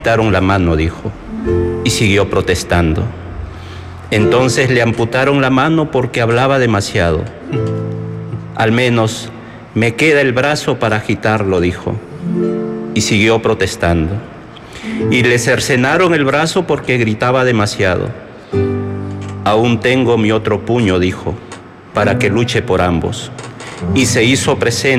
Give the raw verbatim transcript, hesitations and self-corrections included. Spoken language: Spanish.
amputaron la mano, dijo, y siguió protestando. Entonces le amputaron la mano porque hablaba demasiado. Al menos me queda el brazo para agitarlo, dijo, y siguió protestando. Y le cercenaron el brazo porque gritaba demasiado. Aún tengo mi otro puño, dijo, para que luche por ambos. Y se hizo presente